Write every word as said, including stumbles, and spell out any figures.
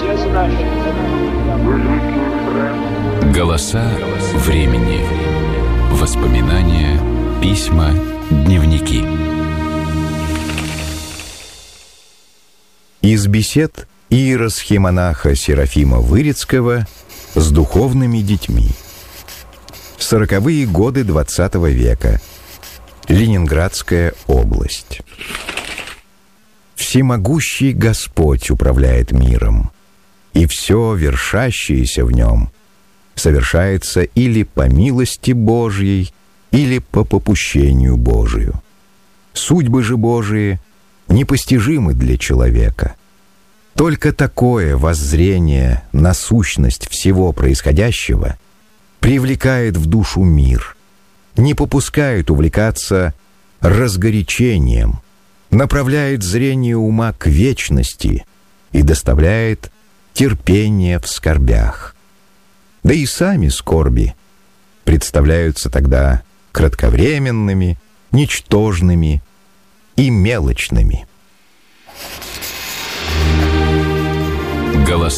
Голоса времени. Воспоминания, письма, дневники. Из бесед иеросхимонаха Серафима Вырицкого с духовными детьми. Сороковые годы двадцатого века. Ленинградская область. Всемогущий Господь управляет миром, и все вершащееся в нем совершается или по милости Божьей, или по попущению Божию. Судьбы же Божии непостижимы для человека. Только такое воззрение на сущность всего происходящего привлекает в душу мир, не попускает увлекаться разгорячением, направляет зрение ума к вечности и доставляет терпение в скорбях. Да и сами скорби представляются тогда кратковременными, ничтожными и мелочными. Голоса